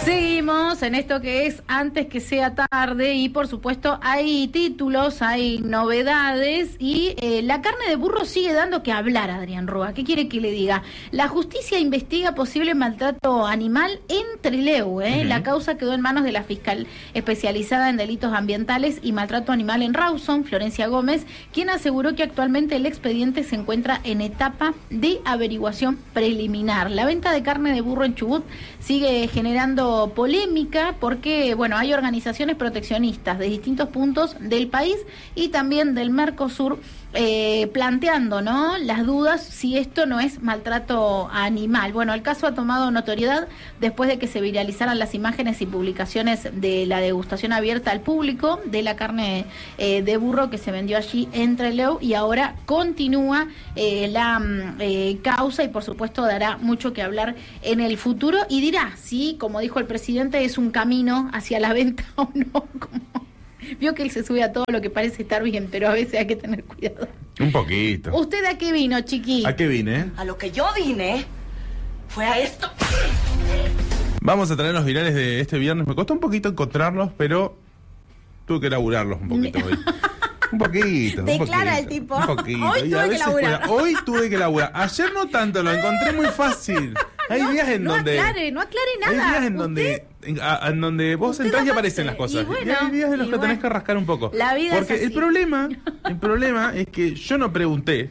Seguimos en esto que es Antes que sea tarde y por supuesto hay títulos, hay novedades y la carne de burro sigue dando que hablar, Adrián Rúa. ¿Qué quiere que le diga? La justicia investiga posible maltrato animal en Trelew. La causa quedó en manos de la fiscal especializada en delitos ambientales y maltrato animal en Rawson, Florencia Gómez, quien aseguró que actualmente el expediente se encuentra en etapa de averiguación preliminar. La venta de carne de burro en Chubut sigue generando polémica porque, bueno, hay organizaciones proteccionistas de distintos puntos del país y también del Mercosur planteando, ¿no?, las dudas si esto no es maltrato animal. Bueno, el caso ha tomado notoriedad después de que se viralizaran las imágenes y publicaciones de la degustación abierta al público de la carne de burro que se vendió allí en Trelew y ahora continúa la causa y por supuesto dará mucho que hablar en el futuro y dirá si, como dijo el presidente, es un camino hacia la venta o no. Vio que él se sube a todo lo que parece estar bien, pero a veces hay que tener cuidado. Un poquito. ¿Usted a qué vino, chiqui? ¿A qué vine? A lo que yo vine fue a esto. Vamos a traer los virales de este viernes. Me costó un poquito encontrarlos, pero tuve que elaborarlos un poquito hoy. Un poquito. Declara el tipo. Un poquito. Hoy tuve que elaborar. Hoy tuve que elaborar. Ayer no tanto, lo encontré muy fácil. Hay días en donde... No aclare nada. Hay días en donde vos entrás y aparecen las cosas. Bueno, y hay días en los que tenés que rascar un poco. La vida porque es así. el problema es que yo no pregunté,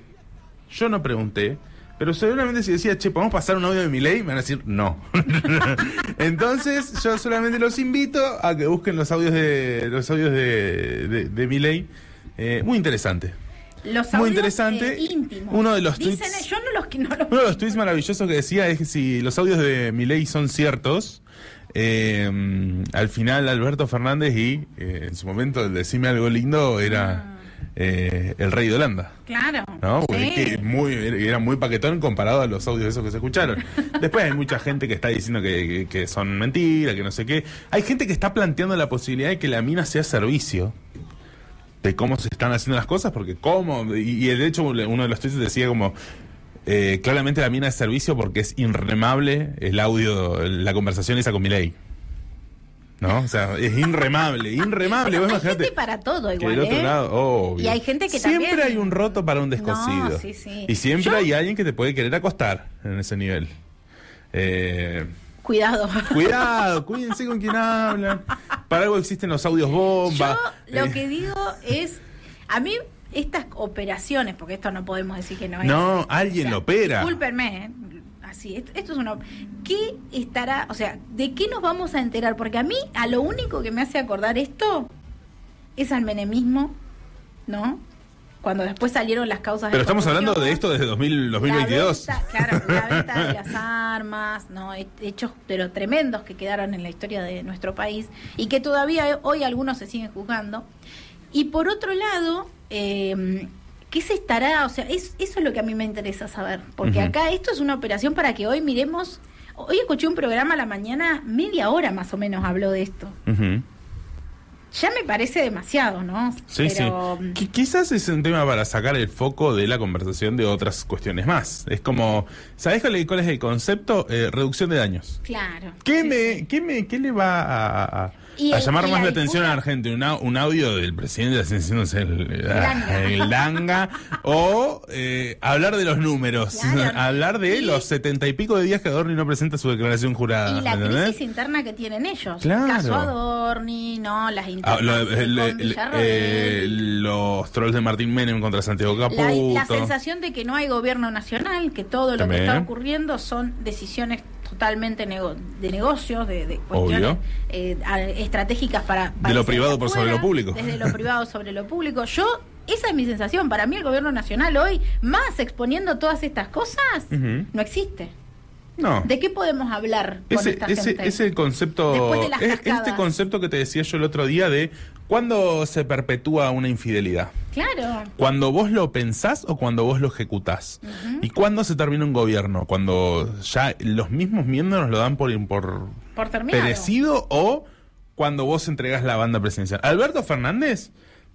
pero seguramente si decía, che, ¿podemos pasar un audio de Milei? Me van a decir, no. Entonces, yo solamente los invito a que busquen los audios de Milei. Muy interesante. Los muy audios, interesante. íntimos. Uno de los Dicen, tweets, yo no los uno de los tweets maravillosos que decía es que si los audios de Milei son ciertos, al final Alberto Fernández y en su momento el Decime Algo Lindo era el rey de Holanda. Claro. ¿No? Porque Sí. es que era muy paquetón comparado a los audios esos que se escucharon. Después hay mucha gente que está diciendo que son mentiras, que no sé qué. Hay gente que está planteando la posibilidad de que la mina sea servicio de cómo se están haciendo las cosas, porque y de hecho uno de los tweets decía como claramente la mina es servicio porque es irremable el audio, la conversación esa con Milei, ¿no? O sea, es irremable. Bueno, Vos hay gente para todo igual, que del otro lado, obvio. Y hay gente que siempre también... hay un roto para un descosido. No, sí. Y siempre hay alguien que te puede querer acostar en ese nivel. Cuidado, Cuídense con quien hablan. Para algo existen los audios bomba. Yo lo que digo es, a mí estas operaciones, porque esto no podemos decir que no es. No, alguien lo opera. Discúlpenme, así, esto es una... ¿Qué estará, o sea, de qué nos vamos a enterar? Porque a mí, a lo único que me hace acordar esto es al menemismo, ¿no? Cuando después salieron las causas Pero de estamos hablando corrupción. de esto desde 2022. La venta de las armas, ¿no? Hechos pero tremendos que quedaron en la historia de nuestro país y que todavía hoy algunos se siguen juzgando. Y por otro lado, ¿qué se estará? O sea, eso es lo que a mí me interesa saber, porque acá esto es una operación para que hoy miremos. Hoy escuché un programa a la mañana, media hora más o menos habló de esto. Ya me parece demasiado, ¿no? Sí, pero... sí. Quizás es un tema para sacar el foco de la conversación de otras cuestiones más. Es como, ¿sabés cuál es el concepto? Reducción de daños. Claro. ¿Qué le va a llamar más la atención a la gente? ¿Un audio del presidente haciéndose el langa? ¿O hablar de los números? Claro. Hablar de los 70 y pico de días que Adorni no presenta su declaración jurada. Y la ¿entendés? crisis interna que tienen ellos. Claro. Caso Adorni, ¿no? Las internas con Villarroel. Los trolls de Martín Menem contra Santiago Caputo. La sensación de que no hay gobierno nacional, que todo lo También. que está ocurriendo son decisiones totalmente de negocios, de cuestiones estratégicas para de lo países privado por afuera, sobre lo público. Desde lo privado sobre lo público. Esa es mi sensación. Para mí el gobierno nacional hoy, más exponiendo todas estas cosas, no existe. No. ¿De qué podemos hablar con esta gente? Es el concepto, Después de las cascadas. este concepto que te decía yo el otro día de ¿cuándo se perpetúa una infidelidad? Claro. ¿Cuando vos lo pensás o cuando vos lo ejecutás? ¿Y cuándo se termina un gobierno? ¿Cuando ya los mismos miembros lo dan por terminado. perecido o cuando vos entregás la banda presidencial? Alberto Fernández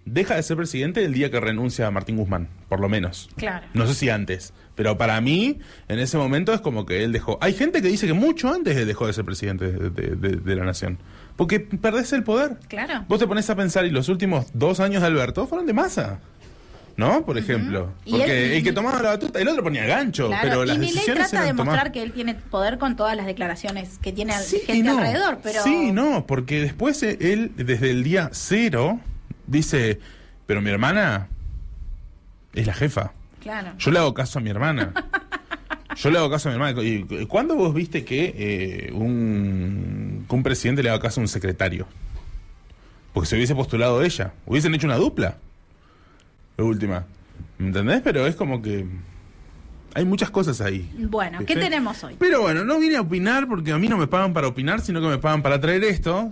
deja de ser presidente el día que renuncia a Martín Guzmán, por lo menos. Claro. No sé si antes, pero para mí, en ese momento es como que él dejó. Hay gente que dice que mucho antes él dejó de ser presidente de la nación. Porque perdés el poder. Claro. Vos te pones a pensar, y los últimos 2 años de Alberto fueron de Massa. ¿No? Por ejemplo. Porque el que tomaba la batuta, el otro ponía gancho. Claro, Pero y las Milei decisiones trata de eran mostrar tomadas. que él tiene poder con todas las declaraciones que tiene Sí y gente no. alrededor, pero... Sí, no, porque después él, desde el día 0, dice, pero mi hermana es la jefa. Claro. Yo le hago caso a mi hermana. Yo le hago caso a mi hermana. ¿Y cuándo vos viste que un presidente le haga caso a un secretario? Porque se hubiese postulado ella. Hubiesen hecho una dupla. La última. ¿Me entendés? Pero es como que hay muchas cosas ahí. Bueno, ¿qué ¿viste? tenemos hoy? Pero bueno, no vine a opinar porque a mí no me pagan para opinar, sino que me pagan para traer esto.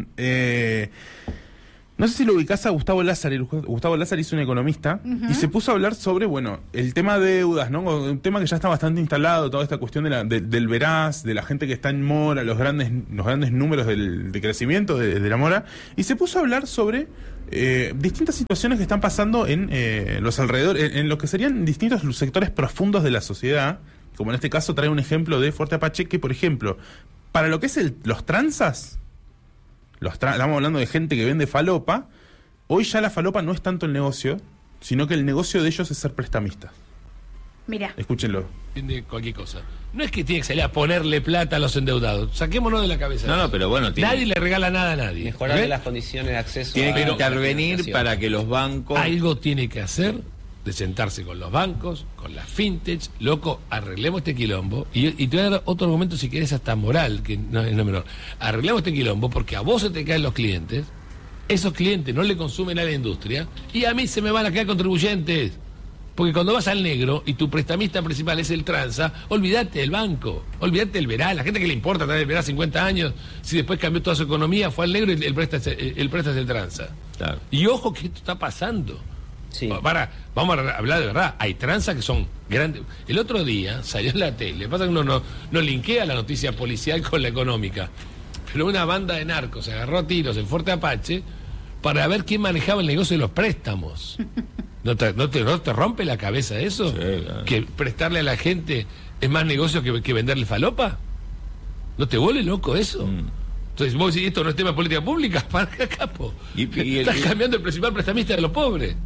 No sé si lo ubicás a Gustavo Lázari. Gustavo Lázari es un economista y se puso a hablar sobre, bueno, el tema de deudas, ¿no? Un tema que ya está bastante instalado, toda esta cuestión del veraz, de la gente que está en mora, los grandes números de crecimiento de la mora. Y se puso a hablar sobre distintas situaciones que están pasando en los alrededores, en lo que serían distintos sectores profundos de la sociedad. Como en este caso trae un ejemplo de Fuerte Apache, que por ejemplo, para lo que es los tranzas, estamos hablando de gente que vende falopa, hoy ya la falopa no es tanto el negocio, sino que el negocio de ellos es ser prestamistas. Mira. Escúchenlo. De cualquier cosa. No es que tiene que salir a ponerle plata a los endeudados. Saquémonos de la cabeza. No, pero bueno, nadie le regala nada a nadie. Mejorar ¿Ves? las condiciones de acceso. Tiene que a intervenir financiación. para que los bancos... Algo tiene que hacer de sentarse con los bancos, con las fintech, loco, arreglemos este quilombo. Y te voy a dar otro argumento si querés hasta moral, que no es lo menor. Arreglemos este quilombo porque a vos se te caen los clientes, esos clientes no le consumen a la industria y a mí se me van a caer contribuyentes. Porque cuando vas al negro y tu prestamista principal es el tranza, olvídate del banco, olvídate del verá, la gente que le importa traer el verá 50 años, si después cambió toda su economía, fue al negro y el presta es el tranza. Claro. Y ojo que esto está pasando. Sí. Vamos a hablar de verdad. Hay tranzas que son grandes. El otro día salió en la tele. Pasa que uno no linkea la noticia policial con la económica. Pero una banda de narcos se agarró a tiros en Fuerte Apache para ver quién manejaba el negocio de los préstamos. ¿No te rompe la cabeza eso? Sí, claro. Que prestarle a la gente es más negocio que venderle falopa. ¿No te vuelve loco eso? Entonces vos decís, esto no es tema de política pública, para acá, capo. Estás cambiando el principal prestamista de los pobres.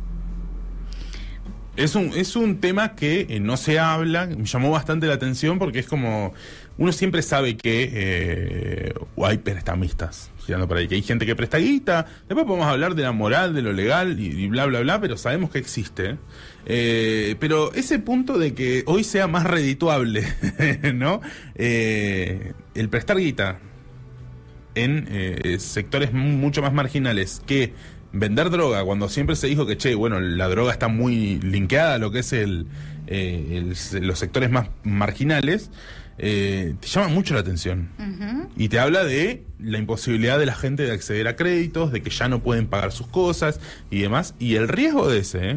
Es un tema que no se habla, me llamó bastante la atención porque es como, uno siempre sabe que hay prestamistas girando por ahí, que hay gente que presta guita, después podemos hablar de la moral, de lo legal y bla bla bla, pero sabemos que existe. Pero ese punto de que hoy sea más redituable, ¿no? El prestar guita en sectores mucho más marginales que vender droga, cuando siempre se dijo que, bueno, la droga está muy linkeada a lo que es los sectores más marginales, te llama mucho la atención. Y te habla de la imposibilidad de la gente de acceder a créditos, de que ya no pueden pagar sus cosas y demás. Y el riesgo de ese,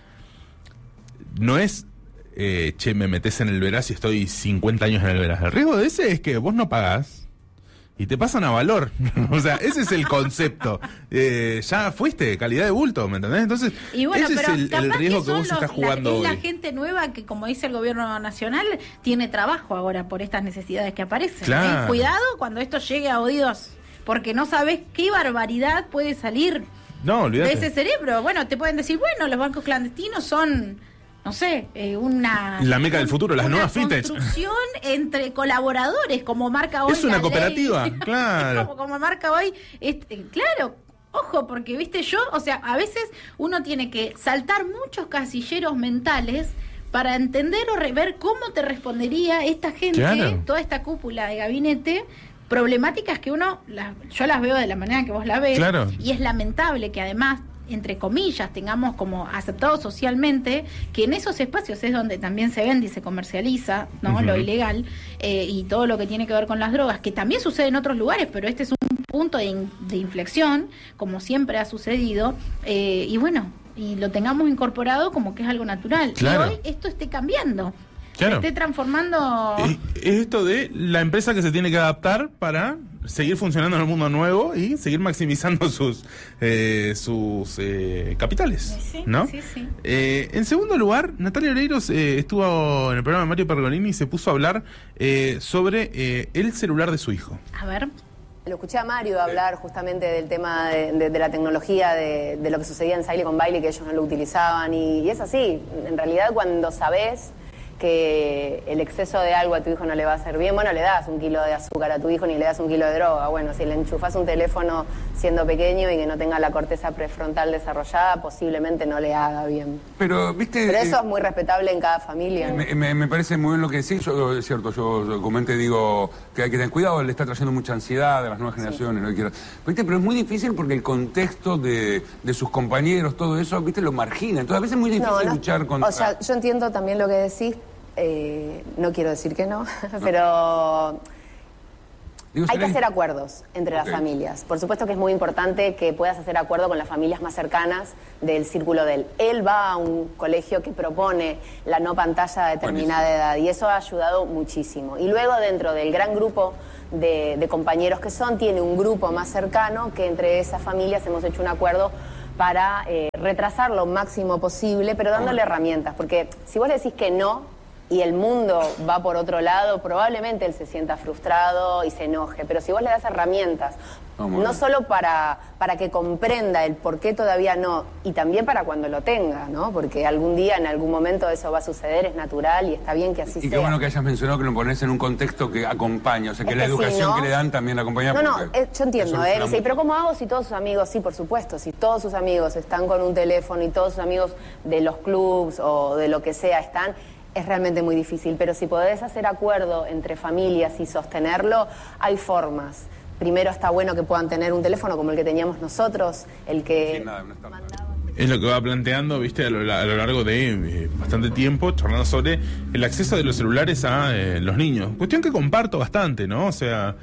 no es, me metes en el veraz y estoy 50 años en el veraz. El riesgo de ese es que vos no pagás y te pasan a valor. O sea, ese es el concepto. Ya fuiste, calidad de bulto, ¿me entendés? Entonces, Y bueno, ese pero es el capaz riesgo que son vos estás jugando es hoy. la gente nueva que, como dice el gobierno nacional, tiene trabajo ahora por estas necesidades que aparecen. Claro. Cuidado cuando esto llegue a oídos, porque no sabes qué barbaridad puede salir No, de olvídate. ese cerebro. Bueno, te pueden decir, bueno, los bancos clandestinos son, no sé, La meca del futuro, las una nuevas fintech. construcción entre colaboradores, como marca hoy Es una la ley. cooperativa, claro. como marca hoy, claro. Ojo, porque viste o sea, a veces uno tiene que saltar muchos casilleros mentales para entender o ver cómo te respondería esta gente, Claro. toda esta cúpula de gabinete, problemáticas que yo las veo de la manera que vos las ves, Claro. y es lamentable que además, entre comillas, tengamos como aceptado socialmente que en esos espacios es donde también se vende y se comercializa, ¿no? Lo ilegal, y todo lo que tiene que ver con las drogas, que también sucede en otros lugares, pero este es un punto de inflexión, como siempre ha sucedido, y bueno, y lo tengamos incorporado como que es algo natural. Claro. Y hoy esto esté cambiando. Claro. Se esté transformando. Es esto de la empresa que se tiene que adaptar para seguir funcionando en el mundo nuevo y seguir maximizando sus capitales, Sí, ¿no? sí. En segundo lugar, Natalia Oreiros estuvo en el programa de Mario Pergolini y se puso a hablar sobre el celular de su hijo. A ver. Lo escuché a Mario hablar justamente del tema de la tecnología, de lo que sucedía en Silicon Valley, que ellos no lo utilizaban, y es así. En realidad, cuando sabés que el exceso de algo a tu hijo no le va a hacer bien, bueno, le das 1 kilo de azúcar a tu hijo ni le das 1 kilo de droga. Bueno, si le enchufás un teléfono siendo pequeño y que no tenga la corteza prefrontal desarrollada, posiblemente no le haga bien. Pero, ¿viste? Pero eso es muy respetable en cada familia. Me parece muy bien lo que decís. Yo, es cierto, yo comenté, digo, que hay que tener cuidado, le está trayendo mucha ansiedad a las nuevas generaciones. Sí. No ¿viste? Pero es muy difícil porque el contexto de sus compañeros, todo eso, ¿viste? Lo margina. Entonces, a veces es muy difícil luchar contra... O sea, yo entiendo también lo que decís. No quiero decir que no, pero hay que hacer acuerdos entre las familias. Por supuesto que es muy importante que puedas hacer acuerdo con las familias más cercanas del círculo de él. Él va a un colegio que propone la no pantalla a determinada edad y eso ha ayudado muchísimo. Y luego dentro del gran grupo de compañeros que son, tiene un grupo más cercano que entre esas familias hemos hecho un acuerdo para retrasar lo máximo posible, pero dándole herramientas. Porque si vos le decís que no, y el mundo va por otro lado, probablemente él se sienta frustrado y se enoje. Pero si vos le das herramientas, no solo para que comprenda el por qué todavía no, y también para cuando lo tenga, ¿no? Porque algún día, en algún momento eso va a suceder, es natural y está bien que así sea. Y qué bueno que hayas mencionado que lo pones en un contexto que acompaña, o sea, que la educación que le dan también la acompaña. No, yo entiendo, dice, pero ¿cómo hago si todos sus amigos, sí, por supuesto, si todos sus amigos están con un teléfono y todos sus amigos de los clubs o de lo que sea están... Es realmente muy difícil, pero si podés hacer acuerdo entre familias y sostenerlo, hay formas. Primero está bueno que puedan tener un teléfono como el que teníamos nosotros, el que... Es lo que va planteando, viste, a lo largo de bastante tiempo, charlando sobre el acceso de los celulares a los niños. Cuestión que comparto bastante, ¿no? O sea,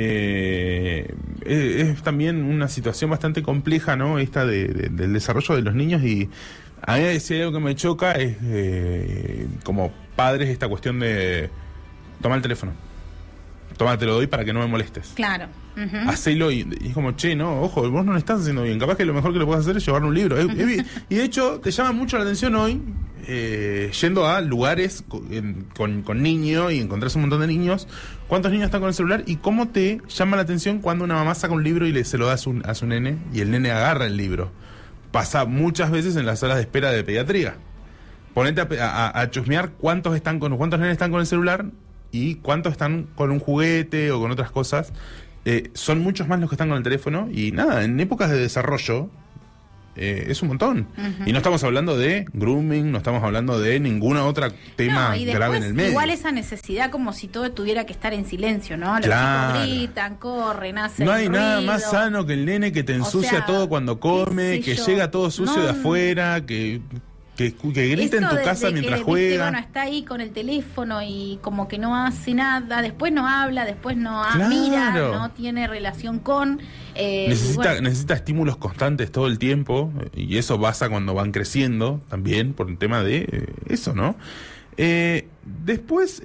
es también una situación bastante compleja, ¿no? Esta del desarrollo de los niños y... A mí si hay algo que me choca es, como padres, esta cuestión de toma el teléfono. Toma, te lo doy para que no me molestes. Claro. Hacelo y es como, che, no, ojo, vos no lo estás haciendo bien. Capaz que lo mejor que lo puedes hacer es llevar un libro. Y de hecho, te llama mucho la atención hoy, yendo a lugares con niños y encontrás un montón de niños, cuántos niños están con el celular y cómo te llama la atención cuando una mamá saca un libro y se lo da a su nene y el nene agarra el libro. Pasa muchas veces en las salas de espera de pediatría. Ponete a chusmear cuántos nenes están con el celular y cuántos están con un juguete o con otras cosas. Son muchos más los que están con el teléfono y nada, en épocas de desarrollo es un montón. Y no estamos hablando de grooming, no estamos hablando de ninguna otra tema grave en el medio. Igual esa necesidad como si todo tuviera que estar en silencio, ¿no? Los chicos gritan, corren, hacen no hay ruido. nada más sano que el nene que te ensucia todo cuando come, que llega todo sucio de afuera, que grita en tu casa mientras juega. Bueno, está ahí con el teléfono y como que no hace nada, después no habla, después no mira, no tiene relación con... necesita estímulos constantes todo el tiempo y eso pasa cuando van creciendo también por el tema de eso, ¿no? Después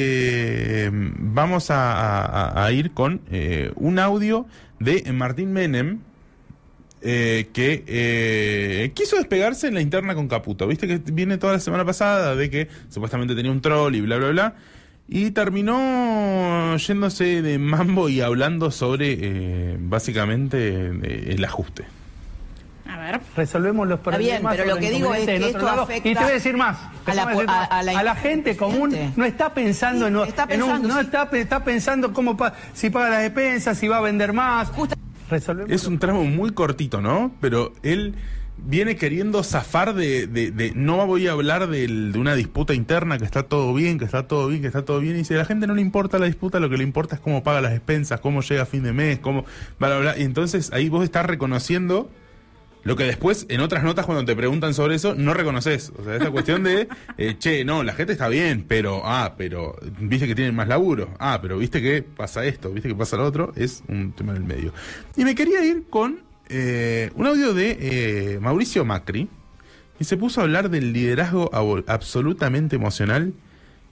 vamos a ir con un audio de Martín Menem, que quiso despegarse en la interna con Caputo. Viste que viene toda la semana pasada de que supuestamente tenía un troll y bla, bla, bla. Y terminó yéndose de mambo y hablando sobre, básicamente, el ajuste. A ver. Resolvemos los problemas. Está bien, pero lo que digo es que esto afecta... Y te voy a decir más. A la gente común no está pensando está pensando si paga las despensas, si va a vender más. Es un tramo muy cortito, ¿no? Pero él viene queriendo zafar de no voy a hablar de una disputa interna, que está todo bien, que está todo bien, que está todo bien. Y si a la gente no le importa la disputa, lo que le importa es cómo paga las expensas, cómo llega a fin de mes, cómo bla, bla, bla. Y entonces ahí vos estás reconociendo lo que después, en otras notas, cuando te preguntan sobre eso, no reconoces. O sea, esa cuestión de, no, la gente está bien, pero viste que tienen más laburo. Pero viste que pasa esto, viste que pasa lo otro, es un tema en el medio. Y me quería ir con un audio de Mauricio Macri, y se puso a hablar del liderazgo absolutamente emocional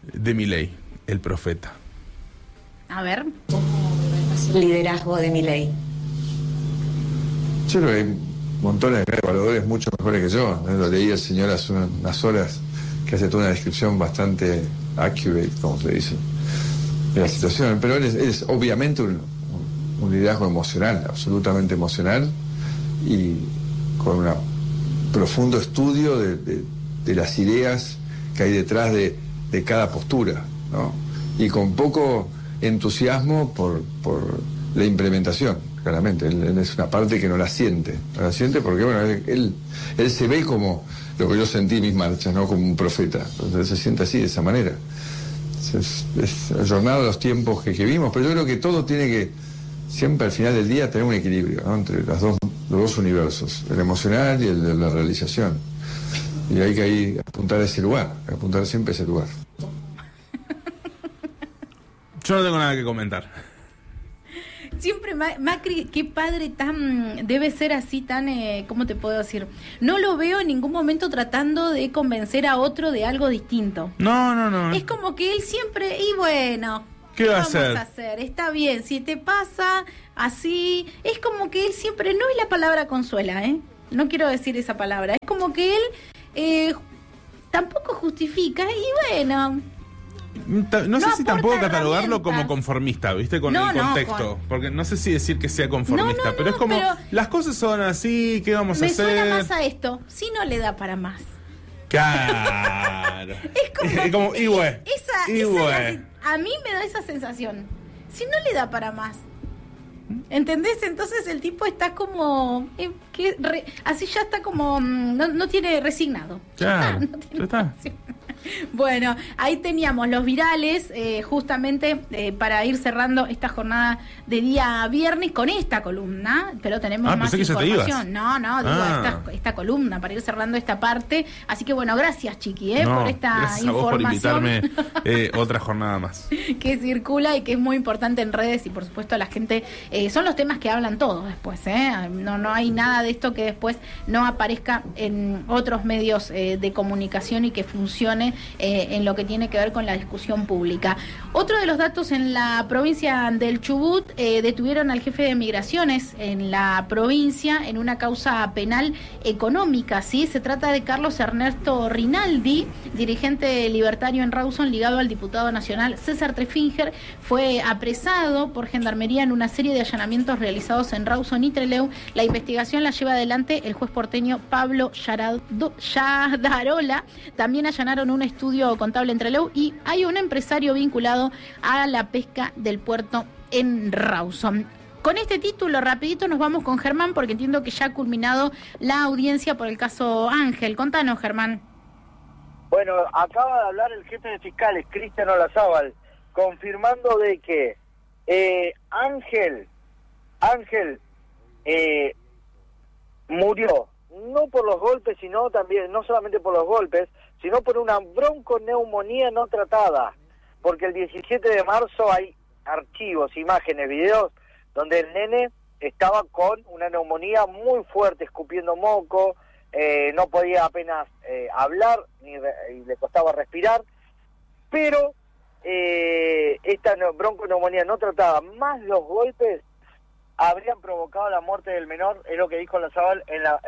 de Milei, el profeta. A ver. Liderazgo de Milei. Yo creo que hay montones de evaluadores mucho mejores que yo. Lo leí el señor hace unas horas, que hace toda una descripción bastante accurate, como se dice, de la situación. Pero él es obviamente un liderazgo emocional, absolutamente emocional, y con un profundo estudio de las ideas que hay detrás de cada postura, ¿no? Y con poco entusiasmo por la implementación, claramente. Él es una parte que no la siente porque, bueno, él se ve como lo que yo sentí en mis marchas, ¿no? Como un profeta. Entonces él se siente así, de esa manera. Es ayornado a los tiempos que vimos, pero yo creo que todo tiene que, siempre al final del día, tener un equilibrio, ¿no? Entre los dos universos, el emocional y el de la realización. Y hay que apuntar a ese lugar, apuntar siempre a ese lugar. Yo no tengo nada que comentar. Siempre Macri, qué padre tan... Debe ser así tan... ¿cómo te puedo decir? No lo veo en ningún momento tratando de convencer a otro de algo distinto. No. Es como que él siempre... Y bueno... ¿Qué va a hacer? Está bien, si te pasa así... Es como que él siempre... No es la palabra consuela, ¿eh? No quiero decir esa palabra. Es como que él tampoco justifica y bueno... No sé si tampoco catalogarlo como conformista, ¿viste? Con el contexto. Porque no sé si decir que sea conformista, pero es como, las cosas son así, ¿qué vamos a hacer? Me suena más a esto, si no le da para más. Claro. Es como y bueno. A mí me da esa sensación. Si no le da para más. ¿Entendés? Entonces el tipo está como... así ya está como... No tiene resignado. Claro, ya está. Bueno, ahí teníamos los virales, justamente para ir cerrando esta jornada de día viernes con esta columna, pero tenemos más información. Digo, esta columna para ir cerrando esta parte. Así que bueno, gracias Chiqui, por esta información. A vos por invitarme otra jornada más. Que circula y que es muy importante en redes y por supuesto la gente, son los temas que hablan todos después, no hay nada de esto que después no aparezca en otros medios de comunicación y que funcione en lo que tiene que ver con la discusión pública. Otro de los datos: en la provincia del Chubut detuvieron al jefe de migraciones en la provincia en una causa penal económica, ¿sí? Se trata de Carlos Ernesto Rinaldi, dirigente libertario en Rawson, ligado al diputado nacional César Trefinger. Fue apresado por Gendarmería en una serie de allanamientos realizados en Rawson y Trelew. La investigación la lleva adelante el juez porteño Pablo Yadarola. También allanaron un estudio contable en Trelew y hay un empresario vinculado a la pesca del puerto en Rawson. Con este título, rapidito nos vamos con Germán, porque entiendo que ya ha culminado la audiencia por el caso Ángel. Contanos, Germán. Bueno, acaba de hablar el jefe de fiscales, Cristian Olazábal, confirmando de que Ángel murió, no por los golpes, sino también, no solamente por los golpes, sino por una bronconeumonía no tratada, porque el 17 de marzo hay archivos, imágenes, videos, donde el nene estaba con una neumonía muy fuerte, escupiendo moco, no podía apenas hablar, y le costaba respirar, pero esta bronconeumonía no tratada, más los golpes, habrían provocado la muerte del menor, es lo que dijo Olazábal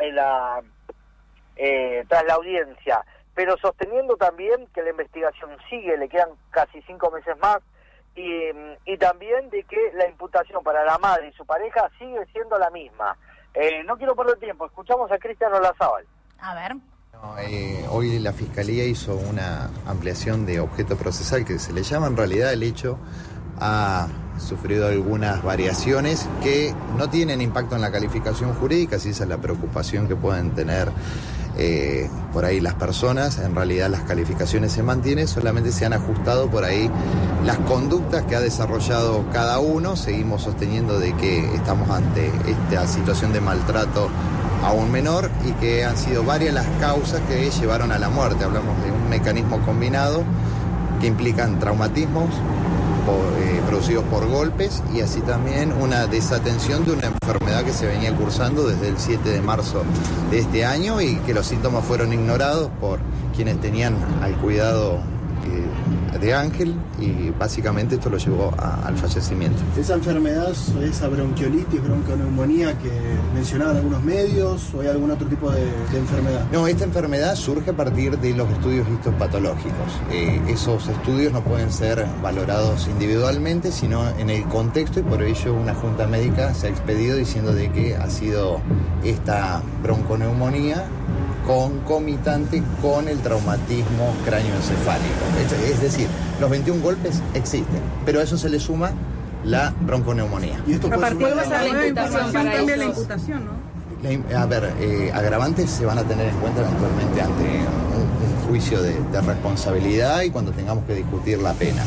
tras la audiencia, pero sosteniendo también que la investigación sigue, le quedan casi 5 meses más, y también de que la imputación para la madre y su pareja sigue siendo la misma. No quiero perder tiempo, escuchamos a Cristian Olazábal. A ver. Hoy la Fiscalía hizo una ampliación de objeto procesal que se le llama. En realidad el hecho ha sufrido algunas variaciones que no tienen impacto en la calificación jurídica, si esa es la preocupación que pueden tener por ahí las personas. En realidad las calificaciones se mantienen, solamente se han ajustado por ahí las conductas que ha desarrollado cada uno. Seguimos sosteniendo de que estamos ante esta situación de maltrato a un menor y que han sido varias las causas que llevaron a la muerte. Hablamos de un mecanismo combinado que implican traumatismos producidos por golpes y así también una desatención de una enfermedad que se venía cursando desde el 7 de marzo de este año y que los síntomas fueron ignorados por quienes tenían al cuidado de Ángel, y básicamente esto lo llevó al fallecimiento. ¿Esa enfermedad, esa bronquiolitis, bronconeumonía que mencionaban algunos medios, o hay algún otro tipo de enfermedad? No, esta enfermedad surge a partir de los estudios histopatológicos. Esos estudios no pueden ser valorados individualmente, sino en el contexto, y por ello una junta médica se ha expedido diciendo de que ha sido esta bronconeumonía concomitante con el traumatismo cráneoencefálico. Es decir, los 21 golpes existen, pero a eso se le suma la bronconeumonía. ¿Y esto puede sumar la imputación para la imputación, ¿no? A ver, agravantes se van a tener en cuenta eventualmente ante un juicio de responsabilidad y cuando tengamos que discutir la pena.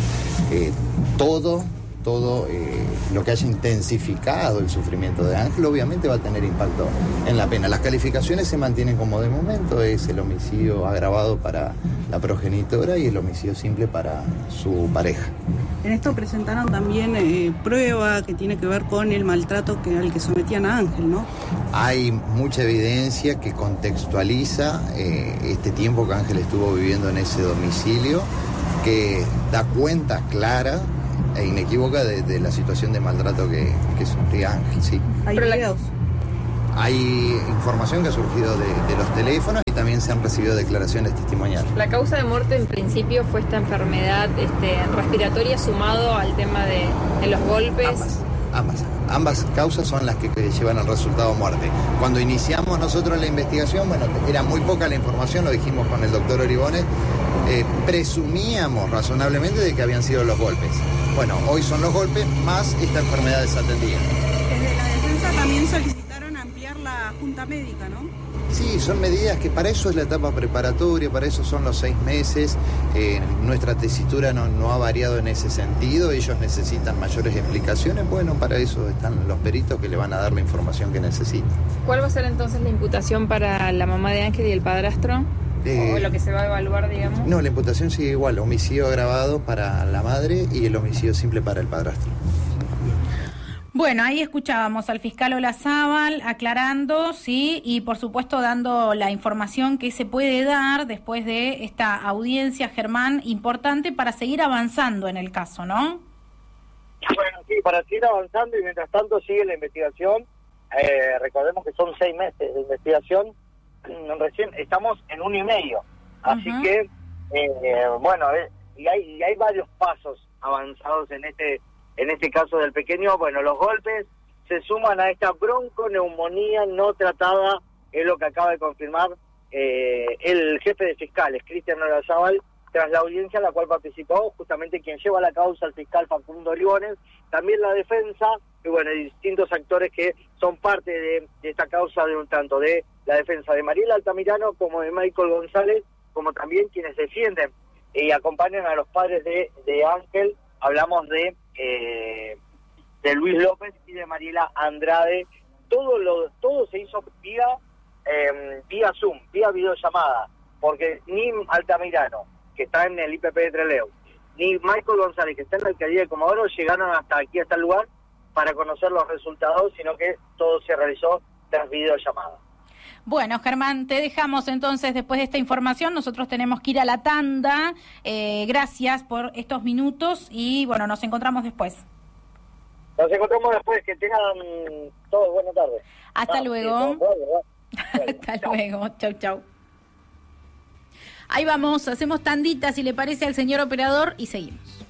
Todo lo que haya intensificado el sufrimiento de Ángel obviamente va a tener impacto en la pena. Las calificaciones se mantienen como de momento, es el homicidio agravado para la progenitora y el homicidio simple para su pareja. En esto presentaron también prueba que tiene que ver con el maltrato al que sometían a Ángel, ¿no? Hay mucha evidencia que contextualiza este tiempo que Ángel estuvo viviendo en ese domicilio, que da cuenta clara e inequívoca de la situación de maltrato que sufría Ángel, sí. ¿Hay videos? Hay información que ha surgido de los teléfonos y también se han recibido declaraciones testimoniales. La causa de muerte en principio fue esta enfermedad respiratoria sumado al tema de los golpes. Ambas causas son las que llevan al resultado muerte. Cuando iniciamos nosotros la investigación, bueno, era muy poca la información, lo dijimos con el doctor Oribones, presumíamos razonablemente de que habían sido los golpes. Bueno, hoy son los golpes más esta enfermedad desatendida. Desde la defensa también solicitaron ampliar la junta médica, ¿no? Sí, son medidas que para eso es la etapa preparatoria, para eso son los 6 meses. Nuestra tesitura no ha variado en ese sentido, ellos necesitan mayores explicaciones. Bueno, para eso están los peritos que le van a dar la información que necesitan. ¿Cuál va a ser entonces la imputación para la mamá de Ángel y el padrastro? ¿O lo que se va a evaluar, digamos? No, la imputación sigue igual, homicidio agravado para la madre y el homicidio simple para el padrastro. Bueno, ahí escuchábamos al fiscal Olazábal aclarando, sí, y por supuesto dando la información que se puede dar después de esta audiencia, Germán, importante para seguir avanzando en el caso, ¿no? Bueno, sí, para seguir avanzando y mientras tanto sigue la investigación. Recordemos que son 6 meses de investigación. Recién estamos en 1 y medio, así que bueno, y hay varios pasos avanzados en este caso del pequeño. Bueno, los golpes se suman a esta bronconeumonía no tratada, es lo que acaba de confirmar el jefe de fiscales, Cristian Olazábal, tras la audiencia en la cual participó justamente quien lleva la causa, el fiscal Facundo Oribones, también la defensa, y bueno, distintos actores que son parte de esta causa, de un tanto de la defensa de Mariela Altamirano como de Michael González, como también quienes defienden y acompañan a los padres de Ángel. Hablamos de Luis López y de Mariela Andrade. Todo se hizo vía Zoom, vía videollamada, porque ni Altamirano, que está en el IPP de Trelew, ni Michael González, que está en la alcaldía de Comodoro, llegaron hasta aquí, hasta el lugar, para conocer los resultados, sino que todo se realizó tras videollamada. Bueno, Germán, te dejamos entonces después de esta información. Nosotros tenemos que ir a la tanda. Gracias por estos minutos y bueno, nos encontramos después. Nos encontramos después. Que tengan todos buena tarde. Hasta luego. Hasta luego. Chau, chau. Ahí vamos, hacemos tandita, si le parece al señor operador, y seguimos.